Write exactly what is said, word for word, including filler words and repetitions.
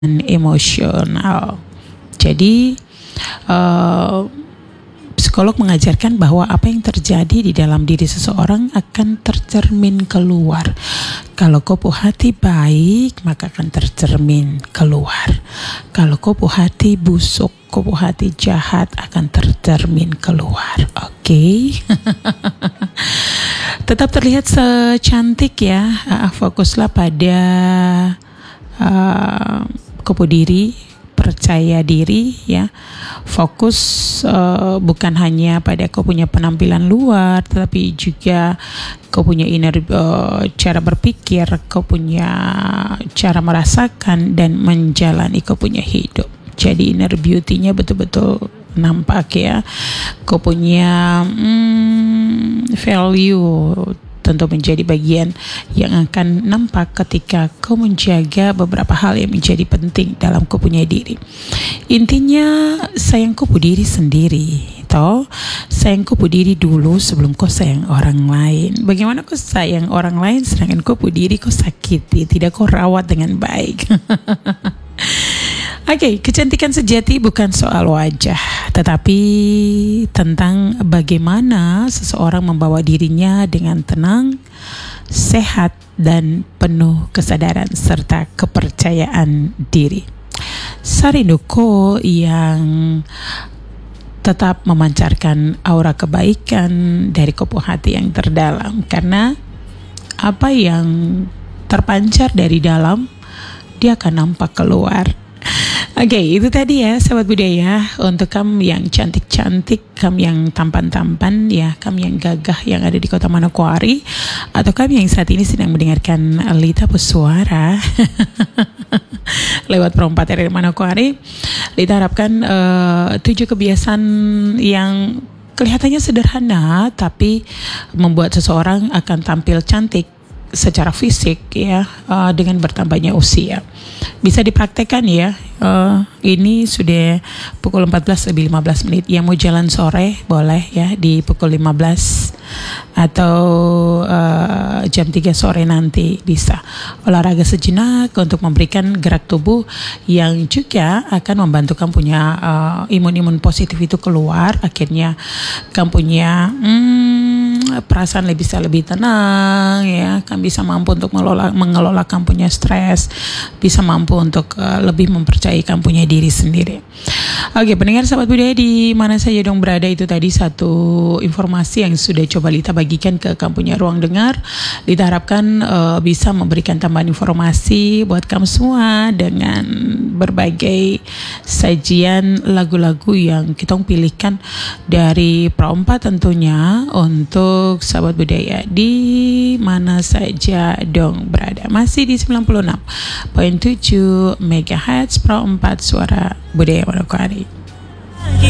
emosional. Jadi uh, psikolog mengajarkan bahwa apa yang terjadi di dalam diri seseorang akan tercermin keluar. Kalau kau punya hati baik, maka akan tercermin keluar. Kalau kau punya hati busuk, kau punya hati jahat, akan tercermin keluar. Oke. Okay? Tetap terlihat secantik ya. Uh, fokuslah pada uh, kepo diri, percaya diri ya. Fokus uh, bukan hanya pada kau punya penampilan luar, tetapi juga kau punya inner uh, cara berpikir, kau punya cara merasakan dan menjalani kau punya hidup. Jadi inner beauty-nya betul-betul nampak ya. Kau punya hmm, value tentu menjadi bagian yang akan nampak ketika kau menjaga beberapa hal yang menjadi penting dalam kau punya diri. Intinya sayang kau punya diri sendiri, toh sayang kau punya diri dulu sebelum kau sayang orang lain. Bagaimana kau sayang orang lain sedangkan kau punya diri kau sakiti, tidak kau rawat dengan baik. Oke, okay, kecantikan sejati bukan soal wajah, tetapi tentang bagaimana seseorang membawa dirinya dengan tenang, sehat, dan penuh kesadaran serta kepercayaan diri. Sarinduko yang tetap memancarkan aura kebaikan dari kopo hati yang terdalam, karena apa yang terpancar dari dalam, dia akan nampak keluar. Oke, okay, itu tadi ya sahabat budaya. Untuk kamu yang cantik-cantik, kamu yang tampan-tampan ya, kamu yang gagah yang ada di kota Manokwari, atau kamu yang saat ini sedang mendengarkan Lita bersuara lewat perempat dari Manokwari, Lita harapkan uh, tujuh kebiasaan yang kelihatannya sederhana tapi membuat seseorang akan tampil cantik secara fisik ya, uh, dengan bertambahnya usia. Bisa dipraktekkan ya. Uh, ini sudah pukul empat belas lebih lima belas menit. Yang mau jalan sore boleh ya di pukul lima belas atau uh, jam tiga sore nanti bisa olahraga sejenak untuk memberikan gerak tubuh yang juga akan membantu kamu punya uh, imun-imun positif itu keluar. Akhirnya kamu punya hmm, perasaan lebih bisa lebih tenang ya. Kamu bisa mampu untuk mengelola mengelola kamu punya stres, bisa mampu untuk uh, lebih mempercayai kamu punya diri sendiri. Oke, pendengar sahabat budaya di mana saja dong berada, itu tadi satu informasi yang sudah coba Lita bagikan ke kamu punya ruang dengar. Lita harapkan uh, bisa memberikan tambahan informasi buat kamu semua dengan berbagai sajian lagu-lagu yang kita pilihkan dari Pro empat tentunya untuk sahabat budaya di mana saja dong berada. Masih di sembilan puluh enam koma tujuh megahertz Pro empat Suara Budaya Manokwari.